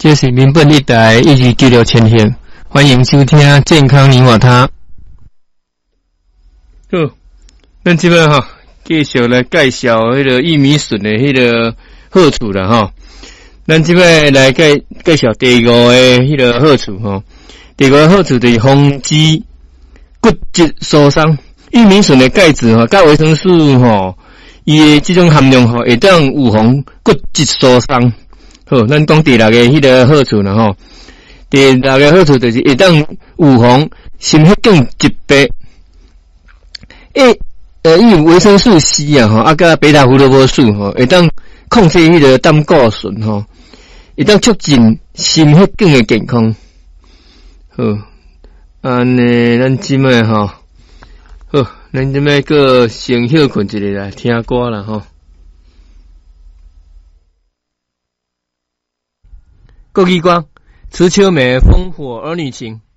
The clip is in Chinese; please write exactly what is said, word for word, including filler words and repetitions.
这是民本一台一级纪录前行，欢迎收听健康你我他。好，咱即摆哈继续来介绍迄个玉米笋的迄个好处啦哈。咱即摆来介介绍第五个迄个好处哈。第五个好处就是防止骨质疏松。玉米笋的钙质哈，甲维生素哈，伊的这种含量哈，会当预防骨质疏松。好，咱讲第六个迄个好处啦吼。第六个好处就是会当预防心血管疾病。诶，呃，因为维生素 C 啊吼，啊甲贝塔胡萝卜素吼，会当控制迄个胆固醇吼，会当促进心血管的健康。好，安尼咱即摆吼，好，咱即摆个先休困一下来听歌啦吼。国语歌，池秋梅《烽火儿女情》。